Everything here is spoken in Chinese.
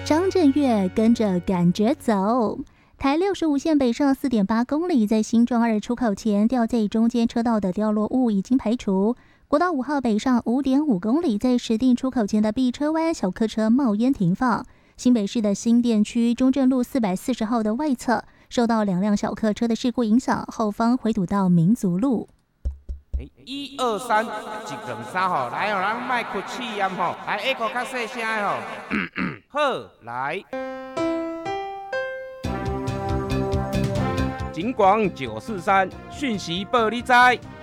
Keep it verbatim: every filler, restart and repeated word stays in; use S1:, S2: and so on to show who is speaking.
S1: 张震岳跟着感觉走。台六十五线北上 四点八 公里，在新庄二出口前掉在中间车道的掉落物已经排除。国道五号北上 五点五 公里，在石碇出口前的 B 车弯小客车冒烟停放。新北市的新店区中正路四百四十号的外侧受到两辆小客车的事故影响，后方回堵到民族路。
S2: 一二三，一两三吼，来哦，咱卖哭气音吼，来 echo 较细声的吼，好，来。警广九四三，讯息报你知。